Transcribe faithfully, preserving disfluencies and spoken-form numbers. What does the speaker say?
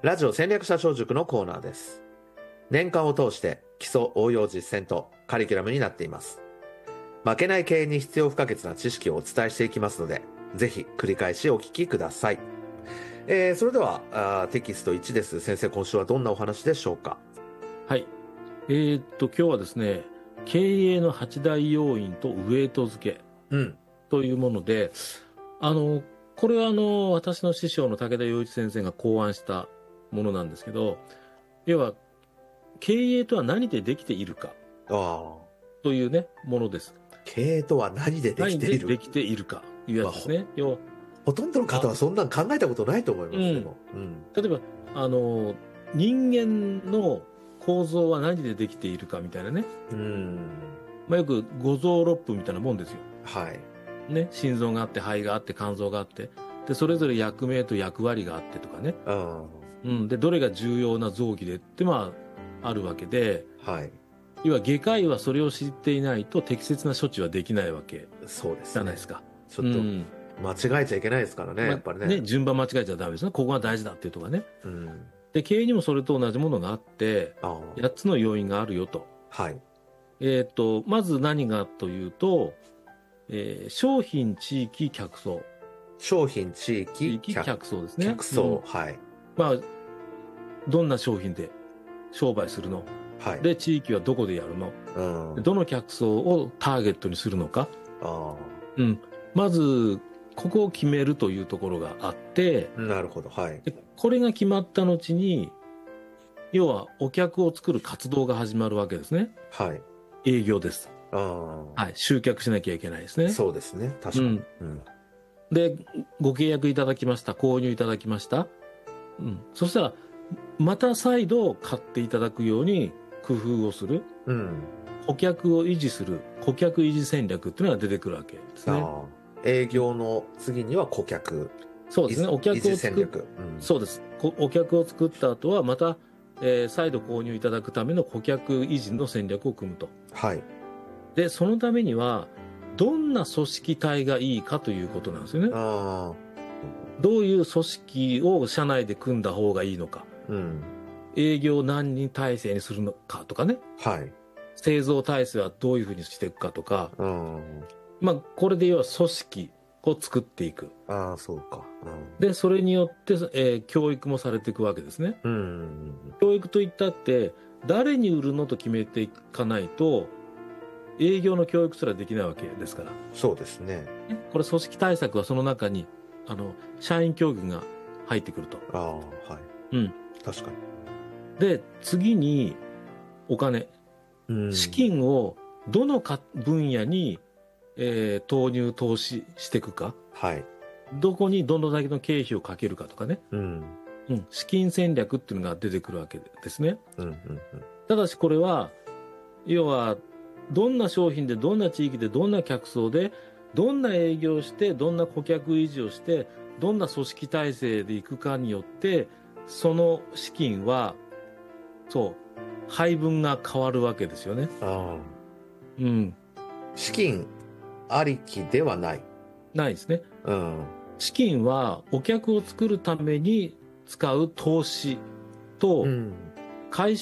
ラジオ戦略社長塾のコーナーです。年間を通して基礎応用実践とカリキュラムになっています。負けない経営に必要不可欠な知識をお伝えしていきますので、ぜひ繰り返しお聞きください。えー、それではあテキストいちです。先生、今週はどんなお話でしょうか？ はい。えー、っと、今日はですね、経営のはち大要因とウエイト付けというもので、うん、あの、これはあの、私の師匠の武田洋一先生が考案したものなんですけど、要は、経営とは何でできているかというね、ものです。 経営とは何でできている何でできているかというやつですね。要はほとんどの方はそんなん考えたことないと思います、うん、でも、 うん、例えば、あの、人間の構造は何でできているかみたいなね。うん。まあ、よく五臓六腑みたいなもんですよ。はい。ね、心臓があって肺があって肝臓があって、でそれぞれ役名と役割があってとかね。うん。うん、でどれが重要な臓器でってまああるわけで。はい。要は外科医はそれを知っていないと適切な処置はできないわけじゃないですか。 そうですね。ちょっと、うん間違えちゃいけないですからね、まあ、やっぱりね。 ね、順番間違えちゃダメですね。ここが大事だっていうとかね。うん、で、経営にもそれと同じものがあって、やっつの要因があるよと。はい。えっと、まず何がというと、えー、商品、地域、客層。 商品、地域、 地域客層ですね。 客層、うん、はい。 まあ、どんな商品で商売するの、はい、で、地域はどこでやるの、うん、どの客層をターゲットにするのか。あうん。まず、ここを決めるというところがあって、 なるほど、はい。 でこれが決まった後に、要はお客を作る活動が始まるわけですね。はい。営業です。あはい。集客しなきゃいけないですね。 そうですね。確かに。うんうん、で、ご契約いただきました。購入いただきました。うん。そしたら、また再度買っていただくように工夫をする。うん。顧客を維持する。顧客維持戦略っていうのが出てくるわけですね。 あ営業の次には顧客。 そうですね。お客を作る、うん、そうです。お客を作った後はまた、えー、再度購入いただくための顧客維持の戦略を組むと。はい。で、そのためにはどんな組織体がいいかということなんですよね。あどういう組織を社内で組んだ方がいいのか。うん。営業何人体制にするのかとかね。はい。製造体制はどういうふうにしていくかとか。うん。まあ、これで要は組織を作っていく。 ああ、そうか。 うん、で、それによって、えー、教育もされていくわけですね。うん。教育といったって、誰に売るのと決めていかないと、営業の教育すらできないわけですから。 そうですね。 これ組織対策はその中に、あの、社員教育が入ってくると。 ああ、はい。うん。確かに。 で、次に、お金。うん、資金をどのか分野にえー、投入投資していくか、はい、どこにどのだけの経費をかけるかとかね、うんうん、資金戦略っていうのが出てくるわけですね、うんうんうん、ただしこれは要はどんな商品でどんな地域でどんな客層でどんな営業をしてどんな顧客維持をしてどんな組織体制でいくかによってその資金はそう配分が変わるわけですよね。あ、 うん、資金ありきではない。 ないですね。うん。資金はお客を作るために使う投資と、うん、会社